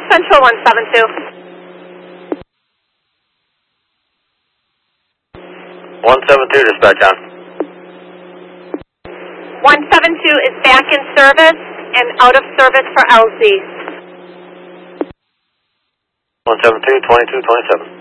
Central 172. 172, dispatch on. 172 is back in service and out of service for LZ. 172, 2227.